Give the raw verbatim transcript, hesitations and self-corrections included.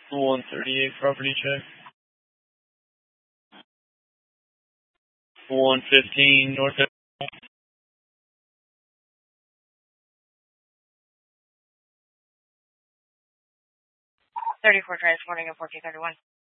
one thirty-eight property check. one fifteen North. thirty-four transporting at fourteen thirty-one.